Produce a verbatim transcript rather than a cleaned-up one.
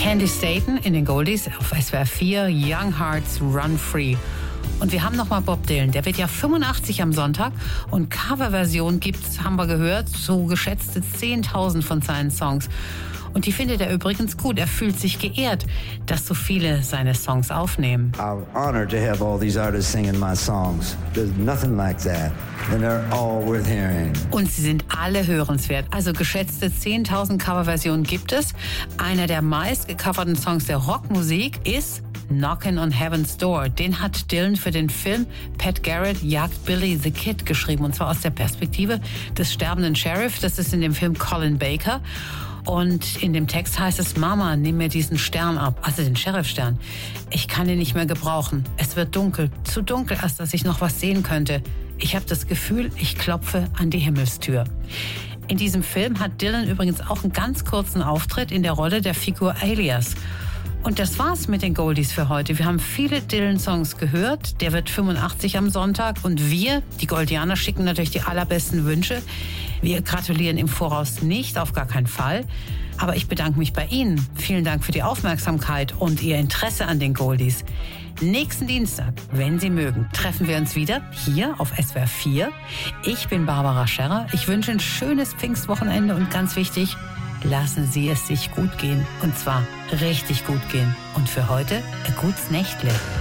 Candy Staten in den Goldies auf S W R vier, Young Hearts Run Free. Und wir haben nochmal Bob Dylan, der wird ja fünfundachtzig am Sonntag und Coverversion gibt's, haben wir gehört, so geschätzte zehntausend von seinen Songs. Und die findet er übrigens gut. Er fühlt sich geehrt, dass so viele seine Songs aufnehmen. I'm honored to have all these artists singing my songs. There's nothing like that. And they're all worth hearing. Und sie sind alle hörenswert. Also geschätzte zehntausend Coverversionen gibt es. Einer der meist gecoverten Songs der Rockmusik ist Knockin' on Heaven's Door. Den hat Dylan für den Film Pat Garrett jagt Billy the Kid geschrieben. Und zwar aus der Perspektive des sterbenden Sheriff. Das ist in dem Film Colin Baker. Und in dem Text heißt es, Mama, nimm mir diesen Stern ab, also den Sheriff-Stern. Ich kann ihn nicht mehr gebrauchen. Es wird dunkel, zu dunkel, als dass ich noch was sehen könnte. Ich habe das Gefühl, ich klopfe an die Himmelstür. In diesem Film hat Dylan übrigens auch einen ganz kurzen Auftritt in der Rolle der Figur Alias. Und das war's mit den Goldies für heute. Wir haben viele Dylan-Songs gehört. Der wird fünfundachtzig am Sonntag. Und wir, die Goldianer, schicken natürlich die allerbesten Wünsche. Wir gratulieren im Voraus nicht, auf gar keinen Fall. Aber ich bedanke mich bei Ihnen. Vielen Dank für die Aufmerksamkeit und Ihr Interesse an den Goldies. Nächsten Dienstag, wenn Sie mögen, treffen wir uns wieder hier auf S W R vier. Ich bin Barbara Scherrer. Ich wünsche ein schönes Pfingstwochenende und ganz wichtig, lassen Sie es sich gut gehen. Und zwar richtig gut gehen. Und für heute ein gutes Nächtle.